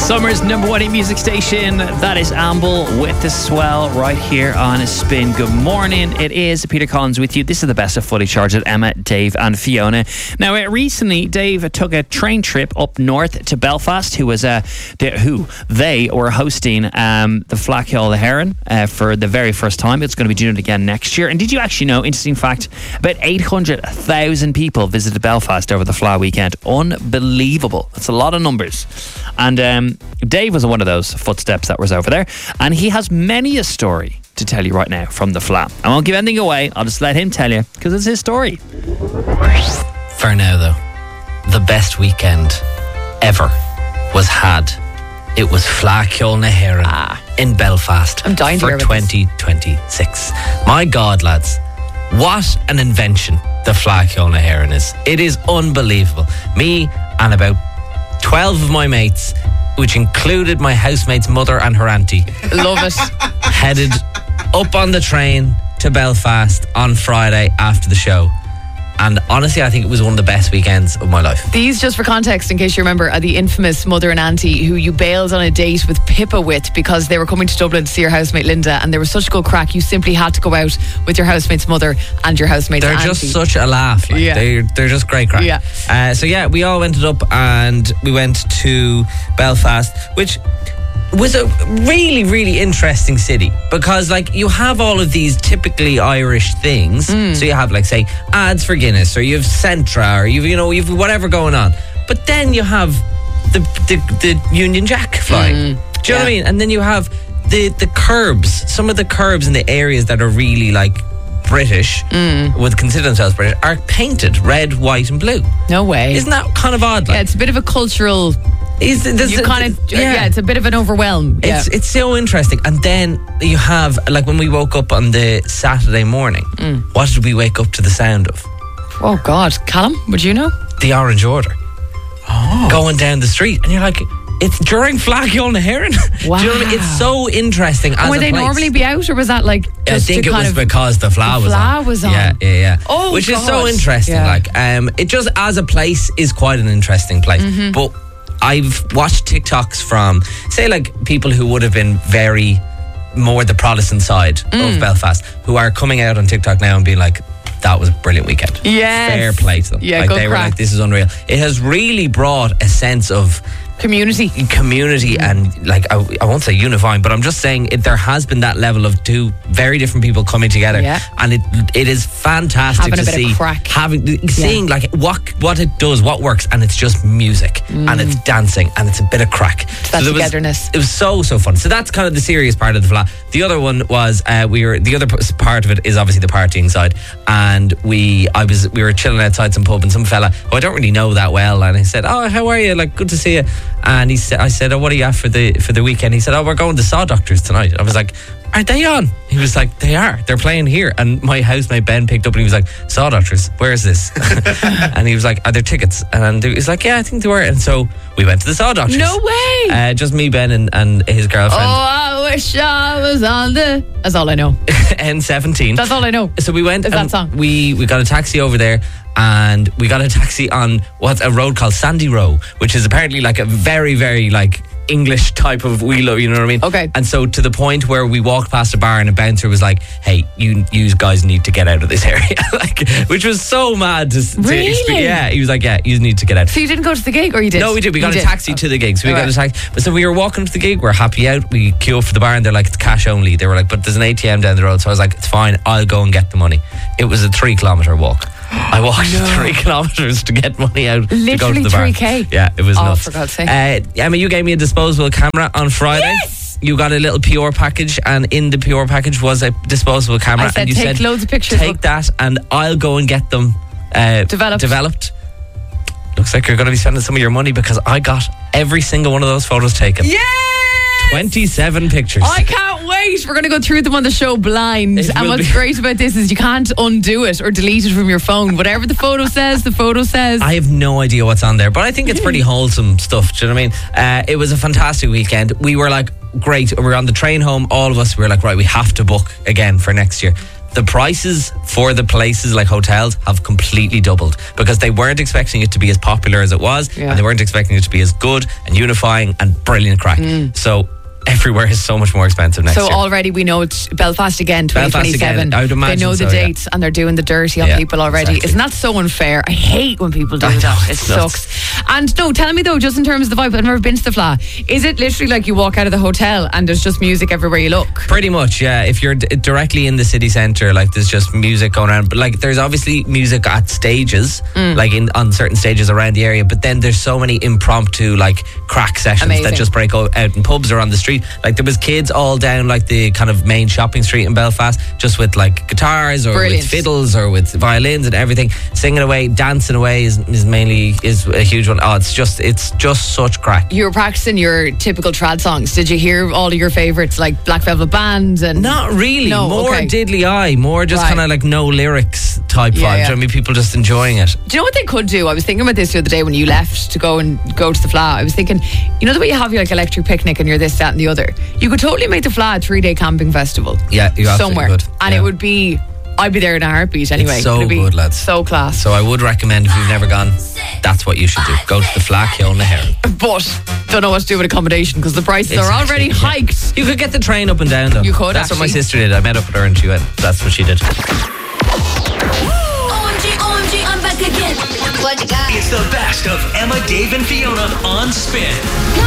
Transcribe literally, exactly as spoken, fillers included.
Summer's number one hit music station. That is Amble with the Swell right here on Spin. Good morning. It is Peter Collins with you. This is the best of Fully Charged with Emma, Dave and Fiona. Now, uh, recently, Dave took a train trip up north to Belfast, who was uh, the, who they were hosting um, the Flackhall the Heron uh, for the very first time. It's going to be doing it again next year. And did you actually know, interesting fact, about eight hundred thousand people visited Belfast over the Fleadh weekend. Unbelievable. That's a lot of numbers. And um, Dave was one of those footsteps that was over there, and he has many a story to tell you right now from the Fleadh. I won't give anything away. I'll just let him tell you because it's his story. For now, though, the best weekend ever was had. It was Flackhall na Heron ah. in Belfast I'm dying to for twenty twenty-six. My God, lads, what an invention the Flackhall na Heron is. It is unbelievable. Me and about twelve of my mates, which included my housemate's mother and her auntie, love it, headed up on the train to Belfast on Friday after the show. And honestly, I think it was one of the best weekends of my life. These, just for context, in case you remember, are the infamous mother and auntie who you bailed on a date with Pippa with because they were coming to Dublin to see your housemate Linda, and there was such good crack, you simply had to go out with your housemate's mother and your housemate's They're auntie. just such a laugh. Like, yeah. They're, they're just great crack. Yeah. Uh, so yeah, we all ended up and we went to Belfast, which was a really, really interesting city because, like, you have all of these typically Irish things. Mm. So you have, like, say, ads for Guinness, or you have Centra, or you've, you know, you've whatever going on. But then you have the the, the Union Jack flying. Mm. Do you yeah. know what I mean? And then you have the the curbs. Some of the curbs in the areas that are really like British, mm. would consider themselves British, are painted red, white, and blue. No way. Isn't that kind of odd? Like? Yeah, it's a bit of a cultural. Is you a, kind of yeah. yeah, it's a bit of an overwhelm. It's yeah. it's so interesting. And then you have, like, when we woke up on the Saturday morning, mm. what did we wake up to the sound of? Oh God, Callum, would you know? The Orange Order. Oh, going down the street, and you're like, it's during Flackhall na Heron. Wow. Do you know what I mean? It's so interesting. As would a they place. normally be out, or was that like? I Just think to it kind was of because the Fleadh the was Fleadh on. was on. Yeah, yeah, yeah. Oh, which God. is so interesting. Yeah. Like, um, it just as a place is quite an interesting place. Mm-hmm. But I've watched TikToks from, say, like people who would have been very more the Protestant side mm. of Belfast, who are coming out on TikTok now and being like, that was a brilliant weekend. Yes. Fair play to them. Yeah, like good they crack. were like, this is unreal. It has really brought a sense of community community mm. and, like, I, I won't say unifying, but I'm just saying it, there has been that level of two very different people coming together, yeah. and it it is fantastic having to a bit see of crack. having seeing yeah. like what what it does, what works, and it's just music mm. and it's dancing and it's a bit of crack. It's that so togetherness. Was, it was so so fun. So that's kind of the serious part of the Fleadh. The other one was uh, we were the other part of it is obviously the partying side, and we I was we were chilling outside some pub, and some fella who I don't really know that well, and he said, "Oh, how are you? Like, good to see you." And he said, "I said, oh, what are you at for the for the weekend?" He said, "Oh, we're going to Saw Doctors tonight." I was like, "Are they on?" He was like, "They are. They're playing here." And my housemate Ben picked up and he was like, "Saw Doctors, where is this?" And he was like, "Are there tickets?" And he was like, "Yeah, I think they were." And so we went to the Saw Doctors. No way. Uh, just me, Ben, and, and his girlfriend. Oh, I wish I was on the. That's all I know. N seventeen. That's all I know. So we went. Is that song? We we got a taxi over there. And we got a taxi on what's a road called Sandy Row, which is apparently like a very, very like English type of wheelo, you know what I mean? Okay. And so to the point where we walked past a bar and a bouncer was like, "Hey, you you guys need to get out of this area," like, which was so mad to, to really? experience. Yeah, he was like, "Yeah, you need to get out." So you didn't go to the gig, or you did? No, we did. We got you a did. taxi to the gig. So we All got right. a taxi. But so we were walking to the gig. We're happy out. We queue up for the bar, and they're like, "It's cash only." They were like, "But there's an A T M down the road." So I was like, "It's fine. I'll go and get the money." It was a three kilometre walk. I walked no. three kilometres to get money out Literally to go to the bar. three K? Yeah, it was oh, nuts. for God's sake. Uh, Emma, you gave me a disposable camera on Friday. Yes! You got a little P R package, and in the P R package was a disposable camera. I said, and you take said, loads of pictures. take that, and I'll go and get them uh, Developed. developed. Looks like you're going to be spending some of your money because I got every single one of those photos taken. Yes! twenty-seven pictures. I can't wait. We're going to go through them on the show blind. It And will what's be- great about this is you can't undo it or delete it from your phone. Whatever the photo says, the photo says. I have no idea what's on there, but I think it's pretty wholesome stuff. Do you know what I mean? Uh, it was a fantastic weekend. We were like, great. We were on the train home, all of us. We were like, right, we have to book again for next year. the prices for the places like hotels have completely doubled because they weren't expecting it to be as popular as it was, Yeah. and they weren't expecting it to be as good and unifying and brilliant crack. So everywhere is so much more expensive next So year. already we know it's Belfast again, twenty twenty-seven. again, I would imagine They know the so, yeah. dates and they're doing the dirty on Yeah, people already. exactly. Isn't that so unfair? I hate when people do I know, that. It it's nuts. sucks. And no, tell me though, just in terms of the vibe, I've never been to the Fla. Is it literally like you walk out of the hotel and there's just music everywhere you look? Pretty much, yeah. If you're d- directly in the city centre, like there's just music going around. But like there's obviously music at stages, Mm. like in on certain stages around the area. But then there's so many impromptu like crack sessions Amazing. that just break o- out in pubs or on the street. Like there was kids all down like the kind of main shopping street in Belfast, just with like guitars or Brilliant. with fiddles or with violins and everything, singing away, dancing away is, is mainly is a huge one. Oh, it's just it's just such crack. You were practicing your typical trad songs. Did you hear all of your favourites like Black Velvet Band and Not really. No, more okay. diddly eye, more just Right. kind of like no lyrics type Yeah, vibes. yeah. I mean, people just enjoying it. Do you know what they could do? I was thinking about this the other day when you left to go and go to the Fla. I was thinking, you know the way you have your like electric picnic and you're this, that, and the other. You could totally make the Fla a three-day camping festival. Yeah, you absolutely somewhere, could. and Yeah. it would be. I'd be there in a heartbeat anyway. It's so It'd be good, lads. So class. So I would recommend if you've never gone, that's what you should do. Go to the Fla Kilnahair. But don't know what to do with accommodation because the prices are Exactly, already yeah. hiked. You could get the train up and down though. You could, That's what my actually. sister did. I met up with her and she went. That's what she did. O M G, O M G, I'm back again. What you got? It's the best of Emma, Dave, and Fiona on Spin.